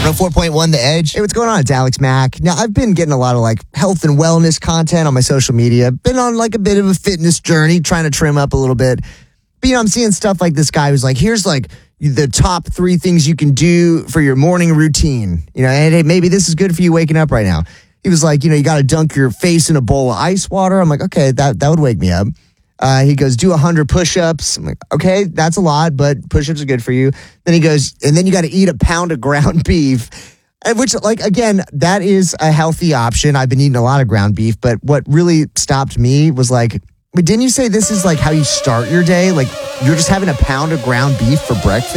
104.1 The Edge. Hey, what's going on? It's Alex Mack. Now, I've been getting a lot of like health and wellness content on my social media. Been on like a bit of a fitness journey, trying to trim up a little bit. But, I'm seeing stuff like this guy who's like, here's like the top 3 things you can do for your morning routine. And hey, maybe this is good for you waking up right now. He was like, you got to dunk your face in a bowl of ice water. I'm like, okay, that would wake me up. He goes, do 100 push-ups. I'm like, okay, that's a lot, but push-ups are good for you. Then he goes, and then you got to eat a pound of ground beef, which, like, again, that is a healthy option. I've been eating a lot of ground beef, but what really stopped me was like, but didn't you say this is like how you start your day? Like, you're just having a pound of ground beef for breakfast?